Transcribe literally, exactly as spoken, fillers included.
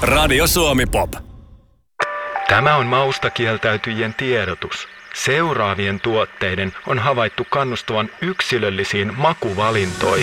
Radio Suomi Pop. Tämä on mausta kieltäytyjien tiedotus. Seuraavien tuotteiden on havaittu kannustavan yksilöllisiin makuvalintoihin.